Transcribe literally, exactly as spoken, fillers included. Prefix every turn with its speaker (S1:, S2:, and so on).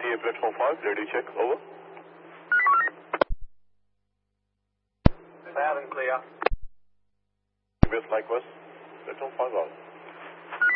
S1: T A platform five, ready check, over.
S2: Loud and clear.
S1: Best likewise, platform five out.